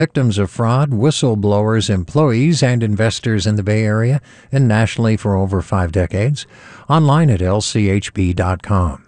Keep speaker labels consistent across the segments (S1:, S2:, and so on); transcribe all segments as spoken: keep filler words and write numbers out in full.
S1: victims of fraud, whistleblowers, employees, and investors in the Bay Area and nationally for over five decades. Online at L C H B dot com.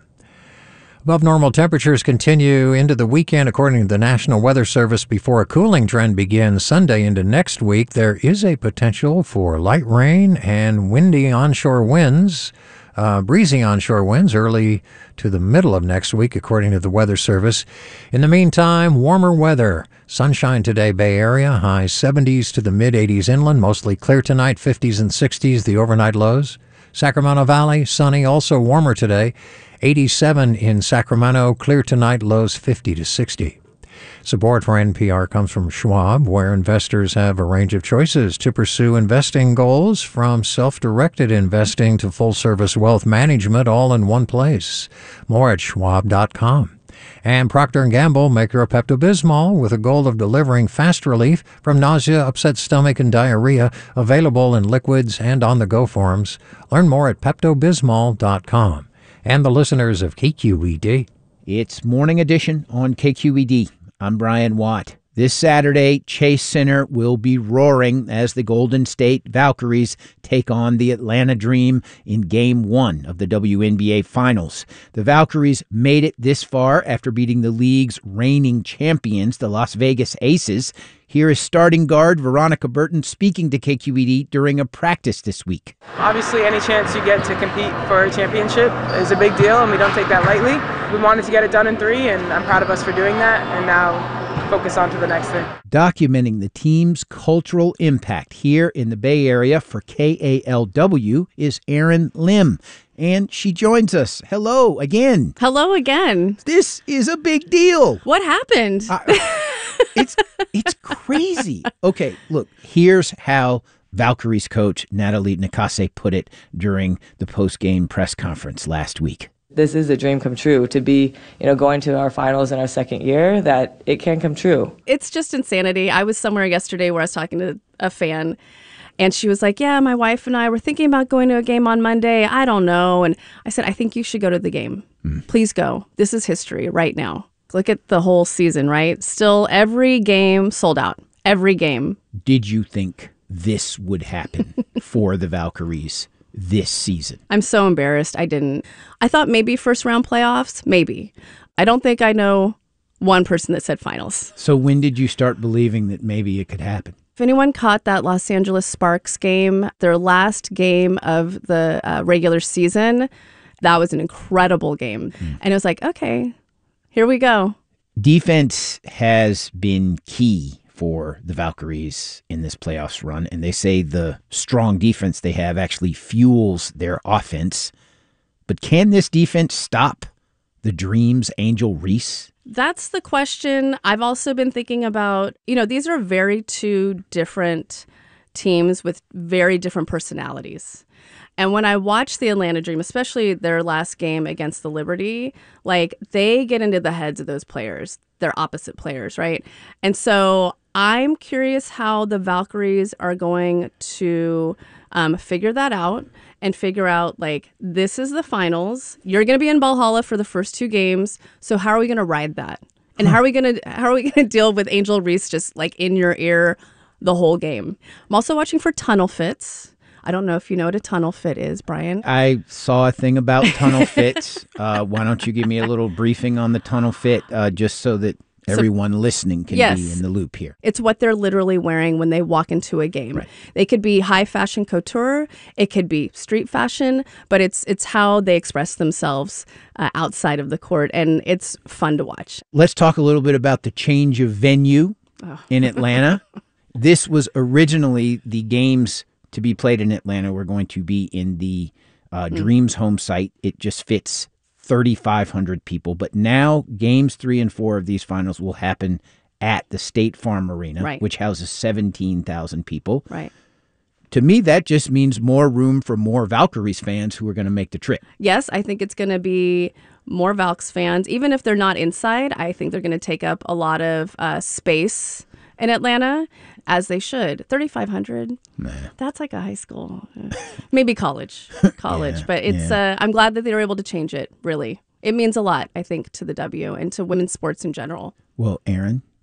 S1: Above normal temperatures continue into the weekend, according to the National Weather Service. Before a cooling trend begins Sunday into next week, there is a potential for light rain and windy onshore winds, uh, breezy onshore winds early to the middle of next week, according to the Weather Service. In the meantime, warmer weather. Sunshine today, Bay Area, high seventies to the mid-eighties inland, mostly clear tonight, fifties and sixties, the overnight lows. Sacramento Valley, sunny, also warmer today. eighty-seven in Sacramento, clear tonight, lows fifty to sixty. Support for N P R comes from Schwab, where investors have a range of choices to pursue investing goals, from self-directed investing to full-service wealth management, all in one place. More at schwab dot com. And Procter and Gamble, maker of Pepto-Bismol, with a goal of delivering fast relief from nausea, upset stomach, and diarrhea, available in liquids and on-the-go forms. Learn more at pepto bismol dot com. And the listeners of K Q E D.
S2: It's Morning Edition on K Q E D. I'm Brian Watt. This Saturday, Chase Center will be roaring as the Golden State Valkyries take on the Atlanta Dream in Game one of the W N B A Finals. The Valkyries made it this far after beating the league's reigning champions, the Las Vegas Aces. Here is starting guard Veronica Burton speaking to K Q E D during a practice this week.
S3: Obviously, any chance you get to compete for a championship is a big deal, and we don't take that lightly. We wanted to get it done in three, and I'm proud of us for doing that, and now focus on to the next thing.
S2: Documenting the team's cultural impact here in the Bay Area for K A L W is Erin Lim, and she joins us. Hello again.
S4: Hello again.
S2: This is a big deal.
S4: What happened?
S2: Uh, it's it's crazy. Okay, look, here's how Valkyries coach Natalie Nakase put it during the post-game press conference last week.
S5: This is a dream come true, to be, you know, going to our finals in our second year, that it can come true.
S4: It's just insanity. I was somewhere yesterday where I was talking to a fan, and she was like, yeah, my wife and I were thinking about going to a game on Monday. I don't know. And I said, I think you should go to the game. Mm. Please go. This is history right now. Look at the whole season, right? Still every game sold out. Every game.
S2: Did you think this would happen for the Valkyries this season?
S4: I'm so embarrassed. I didn't. I thought maybe first round playoffs, maybe. I don't think I know one person that said finals.
S2: So when did you start believing that maybe it could happen?
S4: If anyone caught that Los Angeles Sparks game, their last game of the uh, regular season, that was an incredible game. Mm. And it was like, okay, here we go.
S2: Defense has been key for the Valkyries in this playoffs run, and they say the strong defense they have actually fuels their offense. But can this defense stop the Dream's Angel Reese?
S4: That's the question. I've also been thinking about, you know, these are very two different teams with very different personalities. And when I watch the Atlanta Dream, especially their last game against the Liberty, like they get into the heads of those players. They're opposite players, right? And so I'm curious how the Valkyries are going to um, figure that out and figure out, like, this is the finals. You're going to be in Valhalla for the first two games. So how are we going to ride that? And how are we going to how are we going to deal with Angel Reese just like in your ear the whole game? I'm also watching for tunnel fits. I don't know if you know what a tunnel fit is, Brian.
S2: I saw a thing about tunnel fits. Uh, why don't you give me a little briefing on the tunnel fit, uh, just so that everyone so, listening can yes, be in the loop here.
S4: It's what they're literally wearing when they walk into a game.
S2: Right.
S4: They could be high fashion couture, it could be street fashion, but it's it's how they express themselves uh, outside of the court, and it's fun to watch.
S2: Let's talk a little bit about the change of venue oh. in Atlanta. This was originally the games to be played in Atlanta were going to be in the uh, mm. Dreams home site. It just fits thirty-five hundred people. But now games three and four of these finals will happen at the State Farm Arena,
S4: right.
S2: which houses seventeen thousand people.
S4: Right.
S2: To me, that just means more room for more Valkyries fans who are going to make the trip.
S4: Yes, I think it's going to be more Valks fans. Even if they're not inside, I think they're going to take up a lot of uh, space in Atlanta, as they should. thirty-five hundred,
S2: nah.
S4: That's like a high school, maybe college, college.
S2: yeah,
S4: but it's.
S2: Yeah.
S4: Uh, I'm glad that they were able to change it, really. It means a lot, I think, to the W and to women's sports in general.
S2: Well, Erin,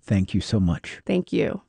S2: Thank you so much.
S4: Thank you.